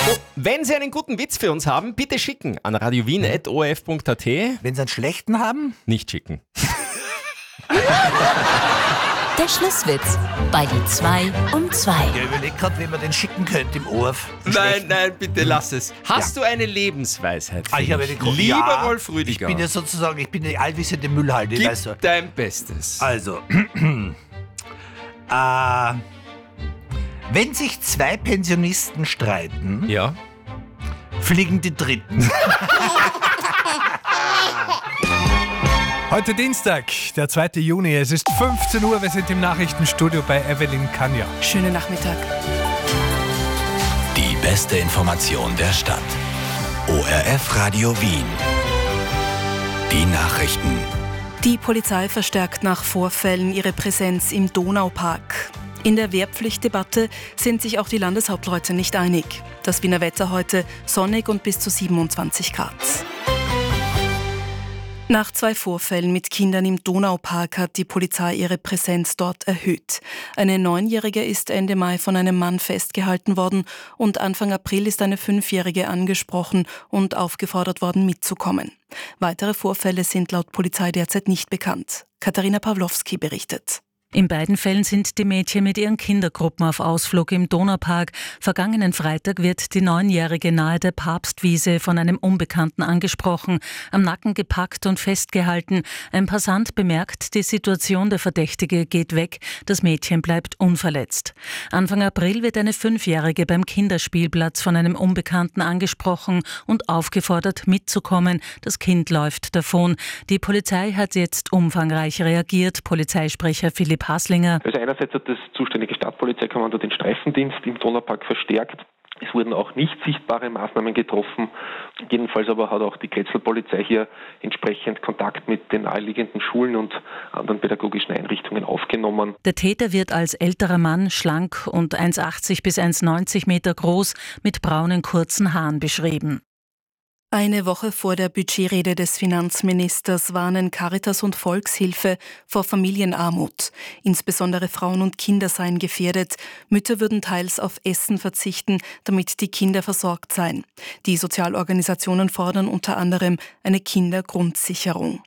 Wenn Sie einen guten Witz für uns haben, bitte schicken an radiowien.orf.at. Wenn Sie einen schlechten haben? Nicht schicken. Der Schlusswitz bei die 2 um 2. Ja, überleg gerade, wie man den schicken könnte im Orf. Nein, bitte lass es. Hast du eine Lebensweisheit? Ich habe eine Lieber Rolf Rüdiger. Ich bin ja sozusagen, die allwissende Müllhalde. Gib Weißt du. dein Bestes. Also, wenn sich zwei Pensionisten streiten, Ja. fliegen die Dritten. Heute Dienstag, der 2. Juni, es ist 15 Uhr, wir sind im Nachrichtenstudio bei Evelyn Kanja. Schönen Nachmittag. Die beste Information der Stadt. ORF Radio Wien. Die Nachrichten. Die Polizei verstärkt nach Vorfällen ihre Präsenz im Donaupark. In der Wehrpflichtdebatte sind sich auch die Landeshauptleute nicht einig. Das Wiener Wetter heute sonnig und bis zu 27 Grad. Nach 2 Vorfällen mit Kindern im Donaupark hat die Polizei ihre Präsenz dort erhöht. Eine 9-Jährige ist Ende Mai von einem Mann festgehalten worden und Anfang April ist eine 5-Jährige angesprochen und aufgefordert worden, mitzukommen. Weitere Vorfälle sind laut Polizei derzeit nicht bekannt. Katharina Pawlowski berichtet. In beiden Fällen sind die Mädchen mit ihren Kindergruppen auf Ausflug im Donaupark. Vergangenen Freitag wird die 9-Jährige nahe der Papstwiese von einem Unbekannten angesprochen, am Nacken gepackt und festgehalten. Ein Passant bemerkt die Situation, der Verdächtige geht weg, das Mädchen bleibt unverletzt. Anfang April wird eine 5-Jährige beim Kinderspielplatz von einem Unbekannten angesprochen und aufgefordert mitzukommen. Das Kind läuft davon. Die Polizei hat jetzt umfangreich reagiert. Polizeisprecher Philipp Haslinger. Also einerseits hat das zuständige Stadtpolizeikommando den Streifendienst im Donaupark verstärkt. Es wurden auch nicht sichtbare Maßnahmen getroffen. Jedenfalls aber hat auch die Kretzelpolizei hier entsprechend Kontakt mit den naheliegenden Schulen und anderen pädagogischen Einrichtungen aufgenommen. Der Täter wird als älterer Mann, schlank und 1,80 bis 1,90 Meter groß, mit braunen kurzen Haaren beschrieben. Eine Woche vor der Budgetrede des Finanzministers warnen Caritas und Volkshilfe vor Familienarmut. Insbesondere Frauen und Kinder seien gefährdet. Mütter würden teils auf Essen verzichten, damit die Kinder versorgt seien. Die Sozialorganisationen fordern unter anderem eine Kindergrundsicherung.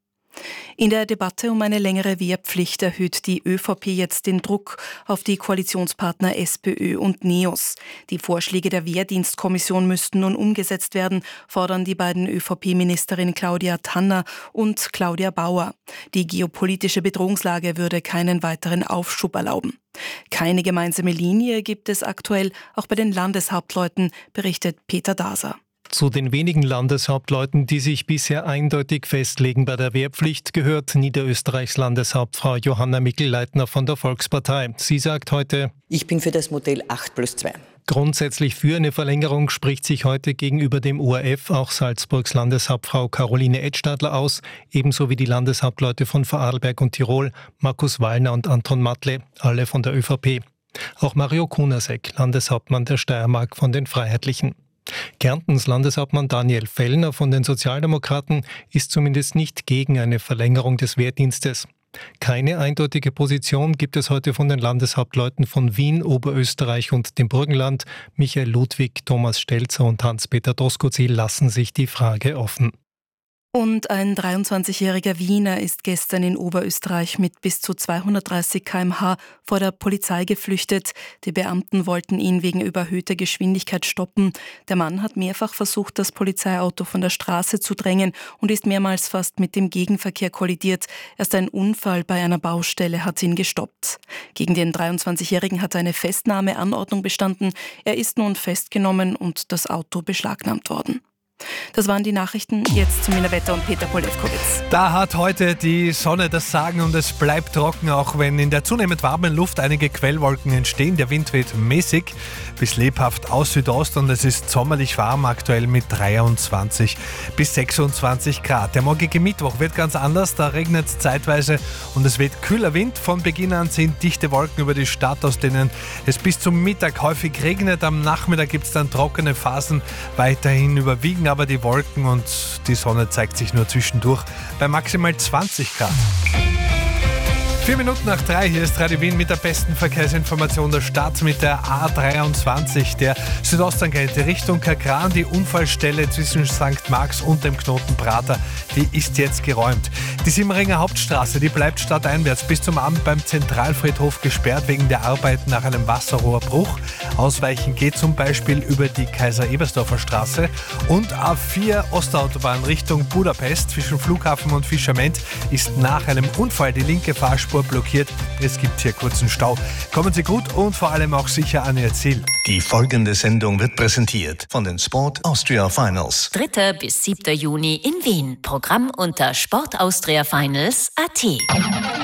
In der Debatte um eine längere Wehrpflicht erhöht die ÖVP jetzt den Druck auf die Koalitionspartner SPÖ und NEOS. Die Vorschläge der Wehrdienstkommission müssten nun umgesetzt werden, fordern die beiden ÖVP-Ministerinnen Claudia Tanner und Claudia Bauer. Die geopolitische Bedrohungslage würde keinen weiteren Aufschub erlauben. Keine gemeinsame Linie gibt es aktuell, auch bei den Landeshauptleuten, berichtet Peter Daser. Zu den wenigen Landeshauptleuten, die sich bisher eindeutig festlegen bei der Wehrpflicht, gehört Niederösterreichs Landeshauptfrau Johanna Mikl-Leitner von der Volkspartei. Sie sagt heute: Ich bin für das Modell 8+2. Grundsätzlich für eine Verlängerung spricht sich heute gegenüber dem ORF auch Salzburgs Landeshauptfrau Caroline Edstadler aus, ebenso wie die Landeshauptleute von Vorarlberg und Tirol, Markus Wallner und Anton Matle, alle von der ÖVP. Auch Mario Kunasek, Landeshauptmann der Steiermark von den Freiheitlichen. Kärntens Landeshauptmann Daniel Fellner von den Sozialdemokraten ist zumindest nicht gegen eine Verlängerung des Wehrdienstes. Keine eindeutige Position gibt es heute von den Landeshauptleuten von Wien, Oberösterreich und dem Burgenland. Michael Ludwig, Thomas Stelzer und Hans-Peter Doskozil lassen sich die Frage offen. Und ein 23-jähriger Wiener ist gestern in Oberösterreich mit bis zu 230 km/h vor der Polizei geflüchtet. Die Beamten wollten ihn wegen überhöhter Geschwindigkeit stoppen. Der Mann hat mehrfach versucht, das Polizeiauto von der Straße zu drängen und ist mehrmals fast mit dem Gegenverkehr kollidiert. Erst ein Unfall bei einer Baustelle hat ihn gestoppt. Gegen den 23-Jährigen hat eine Festnahmeanordnung bestanden. Er ist nun festgenommen und das Auto beschlagnahmt worden. Das waren die Nachrichten. Jetzt zum Wiener Wetter und Peter Polewkowitz. Da hat heute die Sonne das Sagen und es bleibt trocken, auch wenn in der zunehmend warmen Luft einige Quellwolken entstehen. Der Wind weht mäßig bis lebhaft aus Südost und es ist sommerlich warm, aktuell mit 23 bis 26 Grad. Der morgige Mittwoch wird ganz anders, da regnet es zeitweise und es weht kühler Wind. Von Beginn an ziehen dichte Wolken über die Stadt, aus denen es bis zum Mittag häufig regnet. Am Nachmittag gibt es dann trockene Phasen, weiterhin überwiegen aber die Wolken und die Sonne zeigt sich nur zwischendurch bei maximal 20 Grad. 4:03, hier ist Radio Wien mit der besten Verkehrsinformation der Stadt mit der A23, der Südosttangente Richtung Kakran. Die Unfallstelle zwischen St. Marx und dem Knoten Prater, die ist jetzt geräumt. Die Simmeringer Hauptstraße, die bleibt stadteinwärts bis zum Abend beim Zentralfriedhof gesperrt wegen der Arbeiten nach einem Wasserrohrbruch. Ausweichen geht zum Beispiel über die Kaiser-Ebersdorfer Straße. Und A4 Ostautobahn Richtung Budapest zwischen Flughafen und Fischament ist nach einem Unfall die linke Fahrspur blockiert. Es gibt hier kurzen Stau. Kommen Sie gut und vor allem auch sicher an Ihr Ziel. Die folgende Sendung wird präsentiert von den Sport Austria Finals. 3. bis 7. Juni in Wien. Programm unter sportaustriafinals.at.